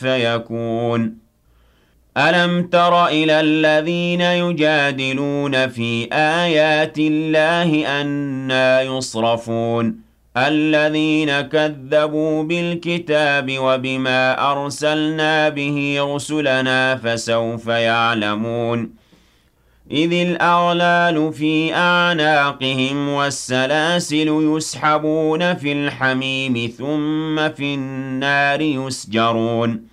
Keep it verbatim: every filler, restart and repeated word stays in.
فيكون ألم تر إلى الذين يجادلون في آيات الله أنى يصرفون الذين كذبوا بالكتاب وبما أرسلنا به رسلنا فسوف يعلمون إذ الأغلال في أعناقهم والسلاسل يسحبون في الحميم ثم في النار يسجرون